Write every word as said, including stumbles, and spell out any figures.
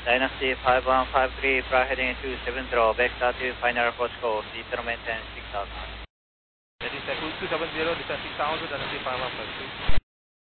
Dynasty five one five three, fly heading two seven zero, vector to final approach course, Eastern maintain six thousand. That is uh, two seven zero, descend six thousand, Dynasty five one five three.